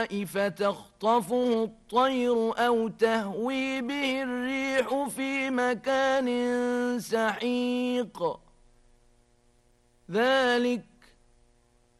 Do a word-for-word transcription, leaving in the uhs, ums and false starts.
فتخطفه الطير أو تهوي به الريح في مكان سحيق ذلك